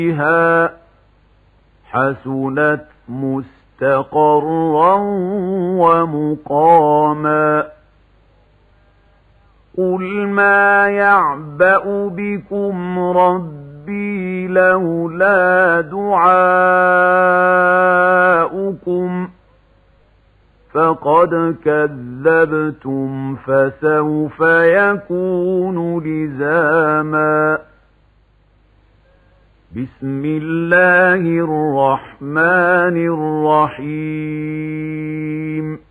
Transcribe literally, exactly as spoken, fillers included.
فيها حسنت مستقرا ومقاما قل ما يعبأ بكم ربي لولا دعاؤكم فقد كذبتم فسوف يكون لزاما بسم الله الرحمن الرحيم